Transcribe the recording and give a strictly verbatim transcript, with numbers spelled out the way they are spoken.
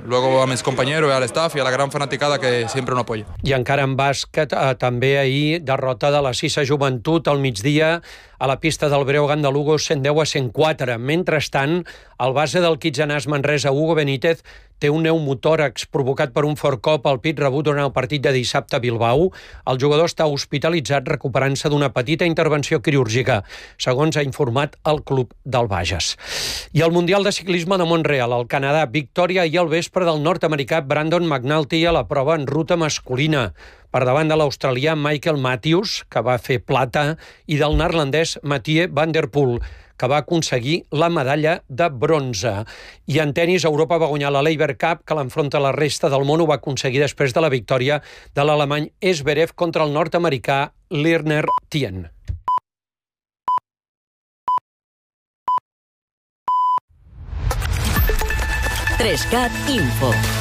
luego a mis compañeros, al staff y a la gran fanaticada que siempre nos apoya. I encara en bàsquet, eh, també ahir, derrota de la Sisa Joventut al migdia a la pista del Breogán de Lugo, cent deu a cent quatre. Mentrestant, el base del Quitxenàs Manresa, Hugo Benítez, té un pneumotòrax provocat per un fort cop al pit rebut durant el partit de dissabte a Bilbao. El jugador està hospitalitzat recuperant-se d'una petita intervenció quirúrgica, segons ha informat el club del Bages. I el Mundial de Ciclisme de Montreal, al Canadà, victòria ahir al vespre del nord-americà Brandon McNulty a la prova en ruta masculina, per davant de l'australià Michael Matthews, que va fer plata, i del neerlandès Mathieu van der Poel, que va aconseguir la medalla de bronze. I en tenis, Europa va guanyar la Laver Cup, que l'enfronta a la resta del món, ho va aconseguir després de la victòria de l'alemany Zverev contra el nord-americà Lerner Tien. tres cat Info.